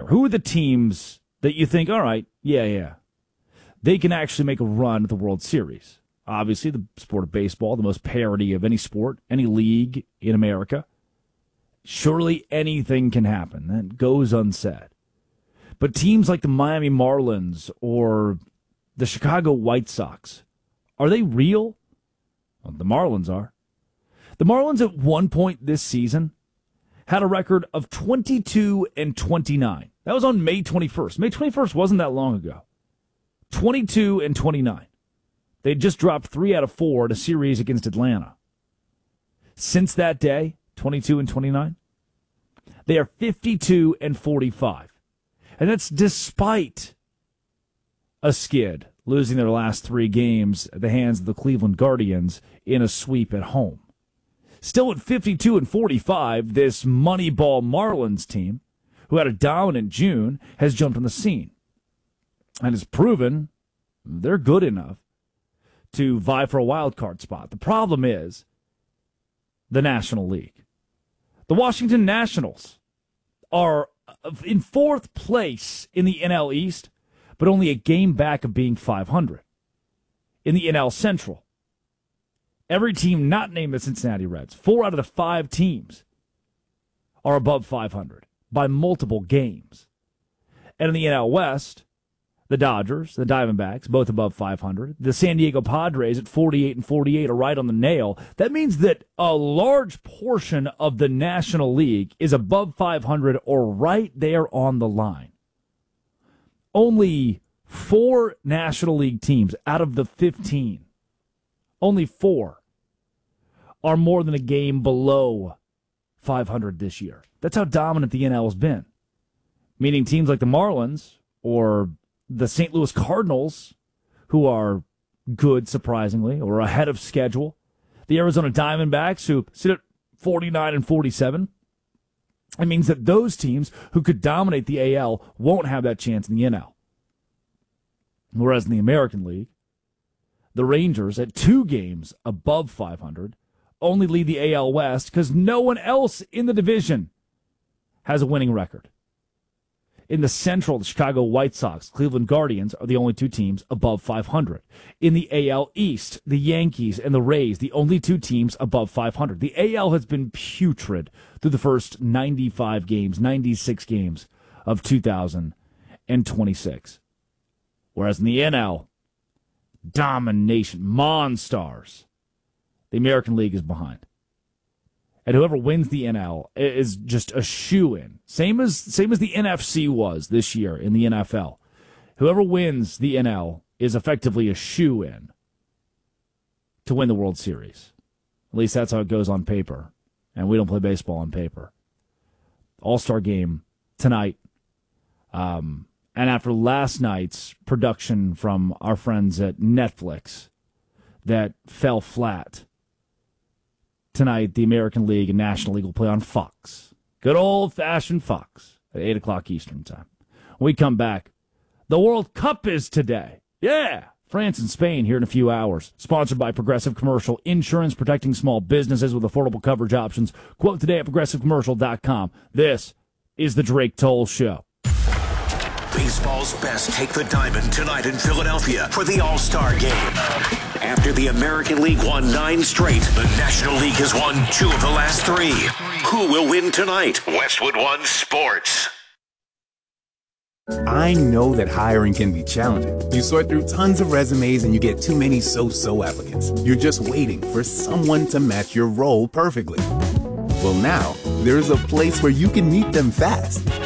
Who are the teams that you think, all right, yeah, they can actually make a run at the World Series? Obviously, the sport of baseball, the most parity of any sport, any league in America. Surely anything can happen. That goes unsaid. But teams like the Miami Marlins or the Chicago White Sox, are they real? Well, the Marlins are. The Marlins at one point this season had a record of 22-29. That was on May 21st. May 21st wasn't that long ago. 22-29. They just dropped 3 out of 4 in a series against Atlanta. Since that day, 22-29, they are 52-45. And that's despite a skid, losing their last 3 games at the hands of the Cleveland Guardians in a sweep at home. Still at 52-45, this Moneyball Marlins team, who had a dominant June, has jumped on the scene and has proven they're good enough to vie for a wild card spot. The problem is the National League. The Washington Nationals are in 4th place in the NL East, but only a game back of being 500. In the NL Central, every team not named the Cincinnati Reds, 4 out of the 5 teams, are above 500 by multiple games. And in the NL West, the Dodgers, the Diamondbacks, both above 500. The San Diego Padres at 48-48 are right on the nail. That means that a large portion of the National League is above 500 or right there on the line. Only 4 National League teams out of the 15, only 4 are more than a game below 500 this year. That's how dominant the NL has been. Meaning teams like the Marlins or the St. Louis Cardinals, who are good, surprisingly, or ahead of schedule. The Arizona Diamondbacks, who sit at 49-47. It means that those teams who could dominate the AL won't have that chance in the NL. Whereas in the American League, the Rangers, at 2 games above 500, only lead the AL West because no one else in the division has a winning record. In the Central, the Chicago White Sox, Cleveland Guardians are the only 2 teams above 500. In the AL East, the Yankees and the Rays, the only 2 teams above 500. The AL has been putrid through the first 96 games of 2026. Whereas in the NL, domination, Monstars. The American League is behind. And whoever wins the NL is just a shoo-in. Same as the NFC was this year in the NFL. Whoever wins the NL is effectively a shoo-in to win the World Series. At least that's how it goes on paper. And we don't play baseball on paper. All-Star game tonight. And after last night's production from our friends at Netflix that fell flat, tonight, the American League and National League will play on Fox. Good old-fashioned Fox at 8 o'clock Eastern Time. When we come back, the World Cup is today. Yeah! France and Spain here in a few hours. Sponsored by Progressive Commercial Insurance, protecting small businesses with affordable coverage options. Quote today at progressivecommercial.com. This is the Drake Toll Show. Baseball's best take the diamond tonight in Philadelphia for the All-Star Game. After the American League won 9 straight, the National League has won 2 of the last 3. Who will win tonight? Westwood One Sports. I know that hiring can be challenging. You sort through tons of resumes and you get too many so-so applicants. You're just waiting for someone to match your role perfectly. Well, now, there's a place where you can meet them fast.